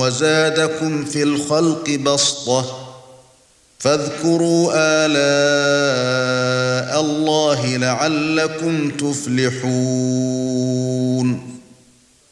وزادكم في الخلق بسطة فاذكروا آلاء الله لعلكم تفلحون